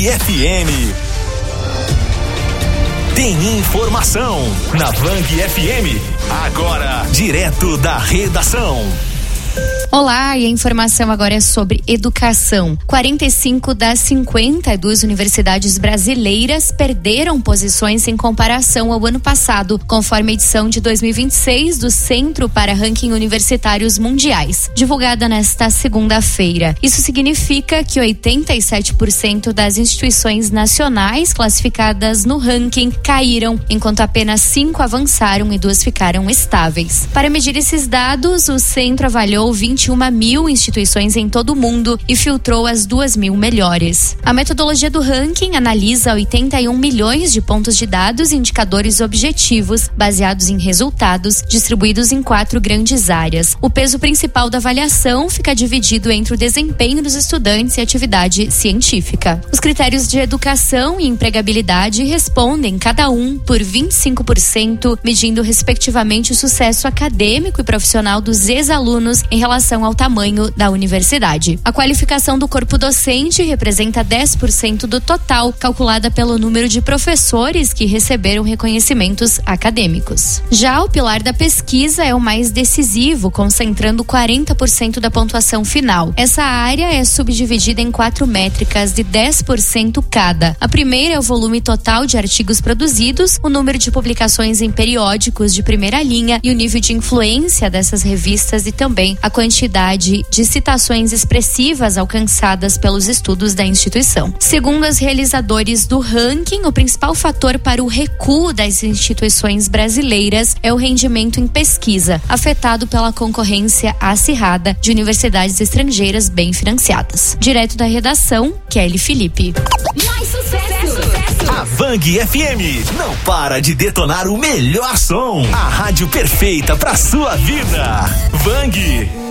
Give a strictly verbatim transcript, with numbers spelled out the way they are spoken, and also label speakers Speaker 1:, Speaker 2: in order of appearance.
Speaker 1: F M. Tem informação na Vang F M. Agora, direto da redação.
Speaker 2: Olá, e a informação agora é sobre educação. quarenta e cinco das cinquenta e duas universidades brasileiras perderam posições em comparação ao ano passado, conforme a edição de dois mil e vinte e seis do Centro para Ranking Universitários Mundiais, divulgada nesta segunda-feira. Isso significa que oitenta e sete por cento das instituições nacionais classificadas no ranking caíram, enquanto apenas cinco avançaram e duas ficaram estáveis. Para medir esses dados, o centro avaliou vinte e uma mil instituições em todo o mundo e filtrou as duas mil melhores. A metodologia do ranking analisa oitenta e um milhões de pontos de dados e indicadores objetivos, baseados em resultados, distribuídos em quatro grandes áreas. O peso principal da avaliação fica dividido entre o desempenho dos estudantes e a atividade científica. Os critérios de educação e empregabilidade respondem cada um por vinte e cinco por cento, medindo respectivamente o sucesso acadêmico e profissional dos ex-alunos em relação ao tamanho da universidade. A qualificação do corpo docente representa dez por cento do total, calculada pelo número de professores que receberam reconhecimentos acadêmicos. Já o pilar da pesquisa é o mais decisivo, concentrando quarenta por cento da pontuação final. Essa área é subdividida em quatro métricas de dez por cento cada. A primeira é o volume total de artigos produzidos, o número de publicações em periódicos de primeira linha e o nível de influência dessas revistas e também a quantidade de citações expressivas alcançadas pelos estudos da instituição. Segundo os realizadores do ranking, o principal fator para o recuo das instituições brasileiras é o rendimento em pesquisa, afetado pela concorrência acirrada de universidades estrangeiras bem financiadas. Direto da redação, Kelly Felipe.
Speaker 3: Mais sucesso!
Speaker 1: A Vang F M não para de detonar o melhor som. A rádio perfeita pra sua vida. Vang.